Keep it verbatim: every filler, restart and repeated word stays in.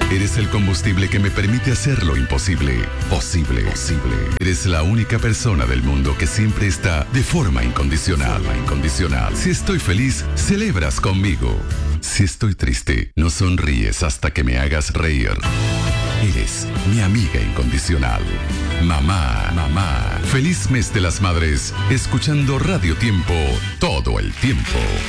Eres el combustible que me permite hacer lo imposible posible. Posible. Eres la única persona del mundo que siempre está de forma incondicional. Incondicional. Si estoy feliz, celebras conmigo. Si estoy triste, no sonríes hasta que me hagas reír. Eres mi amiga incondicional. Mamá, mamá. Feliz mes de las madres, escuchando Radio Tiempo todo el tiempo.